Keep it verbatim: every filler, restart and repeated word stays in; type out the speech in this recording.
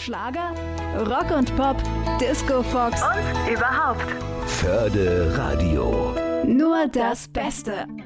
Schlager, Rock und Pop, Disco Fox und überhaupt. Förde Radio. Nur das Beste.